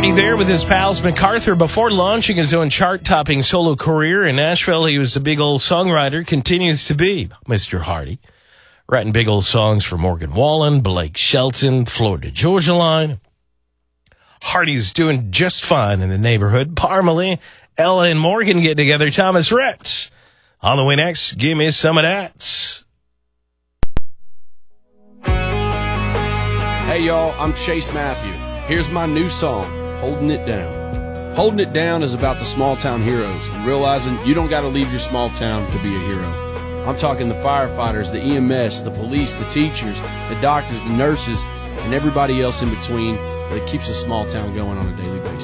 Hardy there with his pals MacArthur. Before launching his own chart-topping solo career in Nashville, he was a big old songwriter, continues to be Mr. Hardy. Writing big old songs for Morgan Wallen, Blake Shelton, Florida Georgia Line. Hardy's doing just fine in the neighborhood. Parmalee, Ella, and Morgan get together. Thomas Rhett. On the way next, give me some of that. Hey, y'all, I'm Chase Matthew. Here's my new song, Holding It Down. Holding It Down is about the small-town heroes and realizing you don't got to leave your small town to be a hero. I'm talking the firefighters, the EMS, the police, the teachers, the doctors, the nurses, and everybody else in between that keeps a small town going on a daily basis.